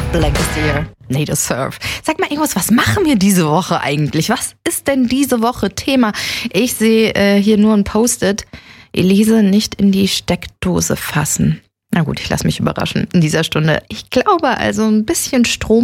Blankest Year. Native Surf. Sag mal irgendwas, was machen wir diese Woche eigentlich? Was ist denn diese Woche Thema? Ich sehe hier nur ein Post-it. Elise nicht in die Steckdose fassen. Na gut, ich lasse mich überraschen in dieser Stunde. Ich glaube also ein bisschen Strom